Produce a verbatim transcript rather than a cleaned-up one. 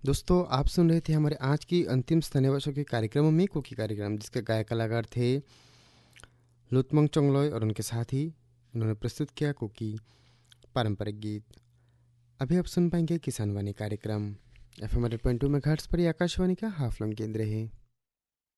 दोस्तों, आप सुन रहे थे हमारे आज की अंतिम स्थानीय वर्षों के कार्यक्रमों में कुकी कार्यक्रम, जिसके गायक कलाकार थे लुतमंग चोंगलोई और उनके साथी। उन्होंने प्रस्तुत किया कुकी पारंपरिक गीत। अभी आप सुन पाएंगे किसान वाणी कार्यक्रम एफ एम पॉइंट टू में घाट्स पर। आकाशवाणी का हाफलंग केंद्र है।